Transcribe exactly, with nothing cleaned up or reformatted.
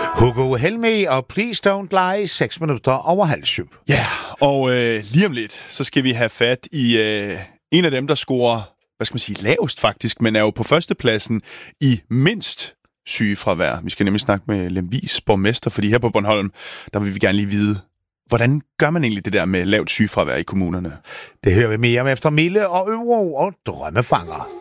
Hugo Helmi og Please Don't Lie, seks minutter over halv syv. Ja, og øh, lige om lidt, så skal vi have fat i øh, en af dem, der scorer, hvad skal man sige, lavest faktisk, men er jo på førstepladsen i mindst sygefravær. Vi skal nemlig snakke med Lemvigs borgmester, fordi her på Bornholm, der vil vi gerne lige vide, hvordan gør man egentlig det der med lavt sygefravær i kommunerne? Det hører vi mere om efter Mille og Øvro og Drømmefanger.